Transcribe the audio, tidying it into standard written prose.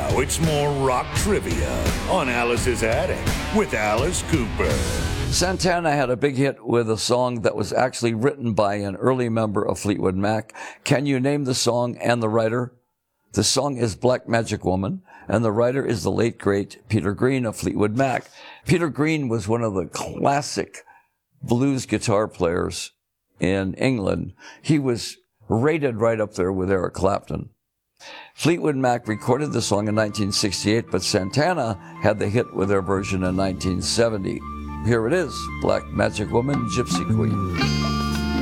Now it's more rock trivia on Alice's Attic with Alice Cooper. Santana had a big hit with a song that was actually written by an early member of Fleetwood Mac. Can you name the song and the writer? The song is Black Magic Woman, and the writer is the late, great Peter Green of Fleetwood Mac. Peter Green was one of the classic blues guitar players in England. He was rated right up there with Eric Clapton. Fleetwood Mac recorded the song in 1968, but Santana had the hit with their version in 1970. Here it is, Black Magic Woman, Gypsy Queen.